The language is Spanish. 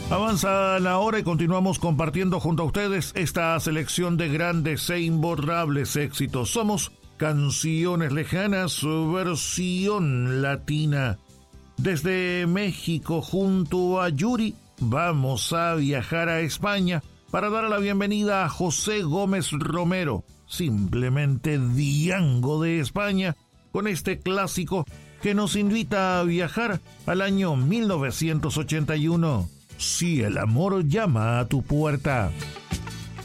Avanza la hora y continuamos compartiendo junto a ustedes esta selección de grandes e imborrables éxitos. Somos Canciones Lejanas, versión latina. Desde México, junto a Yuri, vamos a viajar a España para dar la bienvenida a José Gómez Romero, simplemente Diango de España, con este clásico que nos invita a viajar al año 1981. Si el amor llama a tu puerta.